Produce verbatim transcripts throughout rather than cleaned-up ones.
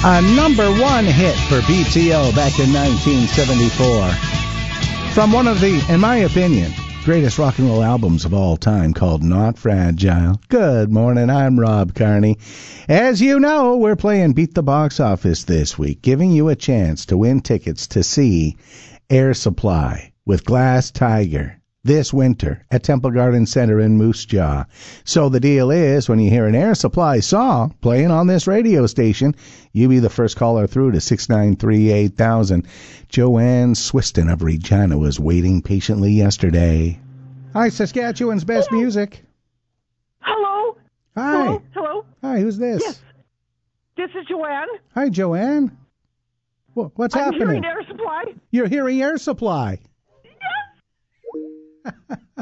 A number one hit for B T O back in nineteen seventy-four. From one of the, in my opinion, greatest rock and roll albums of all time called Not Fragile. Good morning, I'm Rob Carney. As you know, we're playing Beat the Box Office this week, giving you a chance to win tickets to see Air Supply with Glass Tiger this winter at Temple Garden Center in Moose Jaw. So the deal is, when you hear an Air Supply song playing on this radio station, you be the first caller through to six nine three eight thousand. Joanne Swiston of Regina was waiting patiently yesterday. Hi, Saskatchewan's best Hello. music. Hello. Hi. Hello. Hello. Hi, who's this? Yes. This is Joanne. Hi, Joanne. Wha- What's I'm happening? hearing Air Supply. You're hearing Air Supply. Am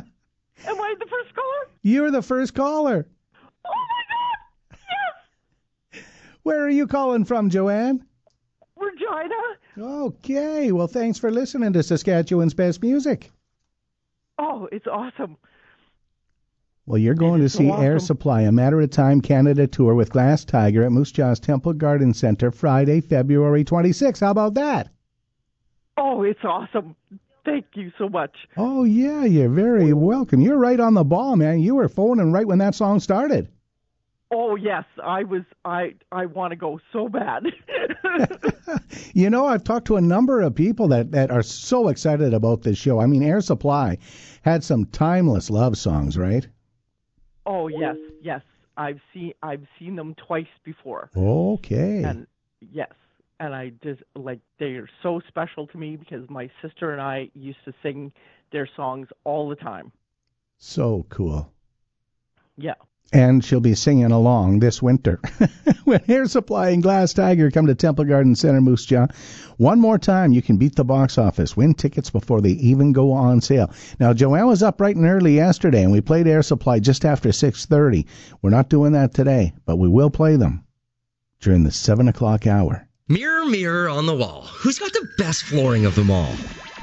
I the first caller? You're the first caller. Oh my God! Yes. Where are you calling from, Joanne? Regina. Okay, well, thanks for listening to Saskatchewan's best music. Oh, it's awesome. Well, you're going to It's see so Air awesome. Supply, a Matter of Time Canada tour with Glass Tiger at Moose Jaw's Temple Garden Center Friday, February twenty-sixth. How about that? Oh, it's awesome. Thank you so much. Oh, yeah, you're very welcome. You're right on the ball, man. You were phoning right when that song started. Oh yes, I was. I I want to go so bad. You know, I've talked to a number of people that, that are so excited about this show. I mean, Air Supply had some timeless love songs, right? Oh yes, yes. I've seen I've seen them twice before, Okay. and yes, and I just like they are so special to me because my sister and I used to sing their songs all the time. So cool. Yeah. And she'll be singing along this winter when Air Supply and Glass Tiger come to Temple Garden Center, Moose Jaw. One more time, you can beat the box office, win tickets before they even go on sale. Now, Joanne was up bright and early yesterday, and we played Air Supply just after six thirty. We're not doing that today, but we will play them during the seven o'clock hour. Mirror, mirror on the wall, who's got the best flooring of them all?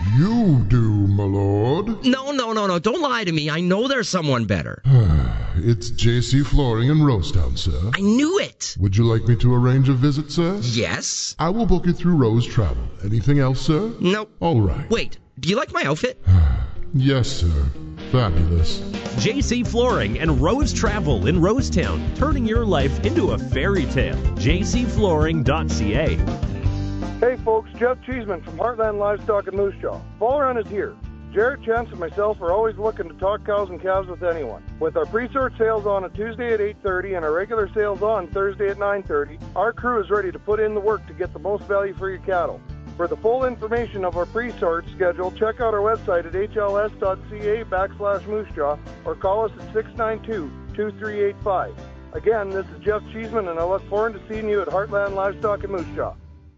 You do, my lord. No, no, no, no, don't lie to me. I know there's someone better. It's J C Flooring in Rosetown, sir. I knew it. Would you like me to arrange a visit, sir? Yes? I will book it through Rose Travel. Anything else, sir? Nope. All right. Wait, do you like my outfit? Yes, sir. Fabulous. J C Flooring and Rose Travel in Rosetown, turning your life into a fairy tale. j c flooring dot c a. Hey folks, Jeff Cheeseman from Heartland Livestock in Moose Jaw. Fall Run is here. Jarrett, Chance, and myself are always looking to talk cows and calves with anyone. With our pre-sort sales on a Tuesday at eight thirty and our regular sales on Thursday at nine thirty, our crew is ready to put in the work to get the most value for your cattle. For the full information of our pre-sort schedule, check out our website at h l s dot c a backslash moose jaw or call us at six nine two, two three eight five. Again, this is Jeff Cheeseman, and I look forward to seeing you at Heartland Livestock in Moose Jaw.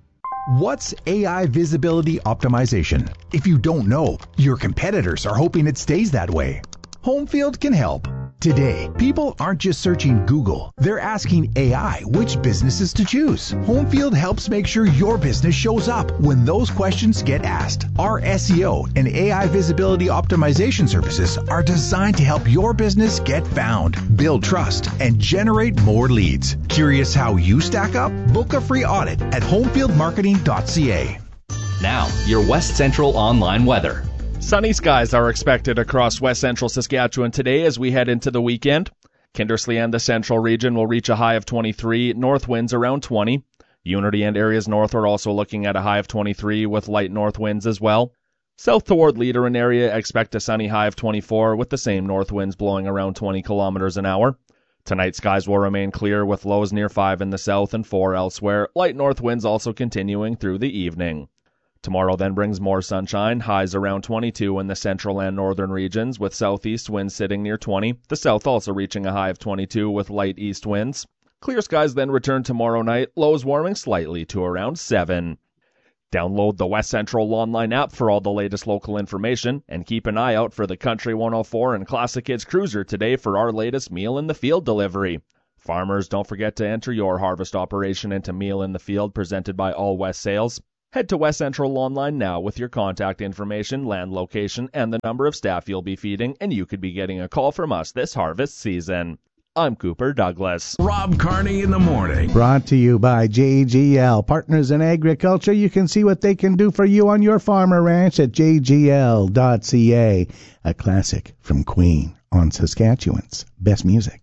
What's A I visibility optimization? If you don't know, your competitors are hoping it stays that way. Homefield can help. Today, people aren't just searching Google. They're asking A I which businesses to choose. Homefield helps make sure your business shows up when those questions get asked. Our S E O and A I visibility optimization services are designed to help your business get found, build trust, and generate more leads. Curious how you stack up? Book a free audit at homefield marketing dot c a. Now, your West Central online weather. Sunny skies are expected across west central Saskatchewan today as we head into the weekend. Kindersley and the central region will reach a high of twenty-three, north winds around twenty. Unity and areas north are also looking at a high of twenty-three with light north winds as well. South toward Leader and area expect a sunny high of twenty-four with the same north winds blowing around twenty kilometers an hour. Tonight skies will remain clear with lows near five in the south and four elsewhere. Light north winds also continuing through the evening. Tomorrow then brings more sunshine, highs around twenty-two in the central and northern regions, with southeast winds sitting near twenty, the south also reaching a high of twenty-two with light east winds. Clear skies then return tomorrow night, lows warming slightly to around seven. Download the West Central online app for all the latest local information, and keep an eye out for the Country one oh four and Classic Kids Cruiser today for our latest Meal in the Field delivery. Farmers, don't forget to enter your harvest operation into Meal in the Field presented by All West Sales. Head to West Central Online now with your contact information, land location, and the number of staff you'll be feeding, and you could be getting a call from us this harvest season. I'm Cooper Douglas. Rob Carney in the morning. Brought to you by J G L, Partners in Agriculture. You can see what they can do for you on your farm or ranch at j g l dot c a. A classic from Queen on Saskatchewan's best music.